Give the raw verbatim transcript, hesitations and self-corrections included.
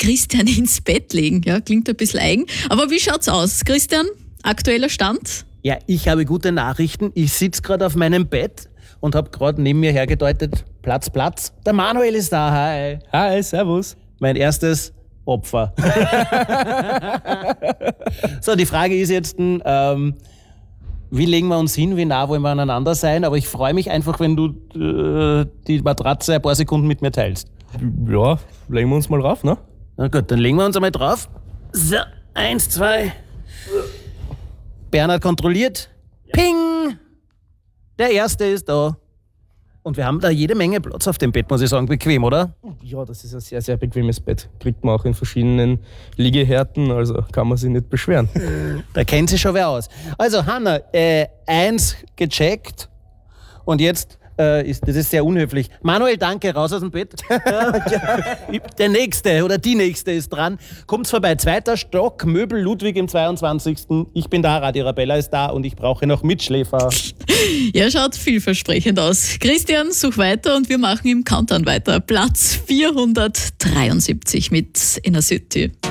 Christian ins Bett legen. Ja, klingt ein bisschen eigen. Aber wie schaut's aus? Christian, aktueller Stand? Ja, ich habe gute Nachrichten. Ich sitze gerade auf meinem Bett und habe gerade neben mir hergedeutet, Platz, Platz. Der Manuel ist da, hi. Hi, servus. Mein erstes Opfer. So, die Frage ist jetzt, ähm, wie legen wir uns hin, wie nah wollen wir aneinander sein? Aber ich freue mich einfach, wenn du äh, die Matratze ein paar Sekunden mit mir teilst. Ja, legen wir uns mal rauf, ne? Na gut, dann legen wir uns einmal drauf. So, eins, zwei. Bernhard kontrolliert. Ping! Der erste ist da. Und wir haben da jede Menge Platz auf dem Bett, muss ich sagen. Bequem, oder? Ja, das ist ein sehr, sehr bequemes Bett. Kriegt man auch in verschiedenen Liegehärten, also kann man sich nicht beschweren. Da kennt sich schon wer aus. Also, Hanna, äh, eins gecheckt. Und jetzt, äh, ist, das ist sehr unhöflich. Manuel, danke, raus aus dem Bett. Der Nächste oder die Nächste ist dran. Kommt's vorbei. Zweiter Stock, Möbel Ludwig im zweiundzwanzigsten Ich bin da, Radio Arabella ist da und ich brauche noch Mitschläfer. Ja, schaut vielversprechend aus. Christian, such weiter und wir machen im Countdown weiter. Platz vierhundertdreiundsiebzig mit Inner City.